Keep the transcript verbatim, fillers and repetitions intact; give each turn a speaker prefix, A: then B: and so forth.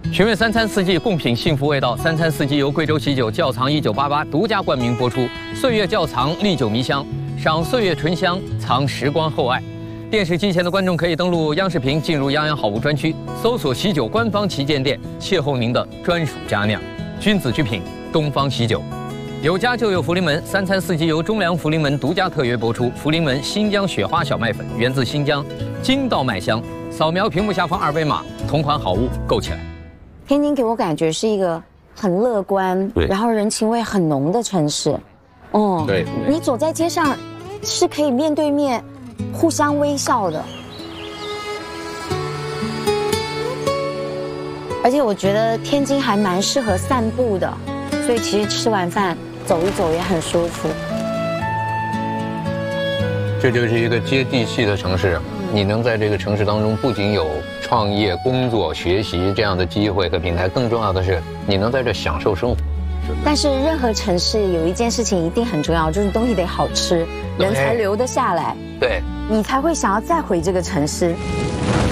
A: 寻味三餐四季，共品幸福味道。三餐四季由贵州喜酒窖藏一九八八独家冠名播出。岁月窖藏，历久弥香，赏岁月醇香，藏时光厚爱。电视机前的观众可以登录央视频，进入“泱泱好物”专区，搜索喜酒官方旗舰店，邂逅您的专属佳酿。君子之品，东方喜酒。有家就有福临门，三餐四季由中粮福临门独家特约播出。福临门新疆雪花小麦粉，源自新疆，筋道麦香。扫描屏幕下方二维码，同款好物购起来。
B: 天津给我感觉是一个很乐观，然后人情味很浓的城市。哦，
A: 对，
B: 你走在街上是可以面对面互相微笑的。而且我觉得天津还蛮适合散步的，所以其实吃完饭走一走也很舒服。
A: 这就是一个接地气的城市。你能在这个城市当中，不仅有创业、工作、学习这样的机会和平台，更重要的是你能在这享受生活。
B: 但是任何城市有一件事情一定很重要，就是东西得好吃，人才留得下来，
A: 对，
B: 你才会想要再回这个城市。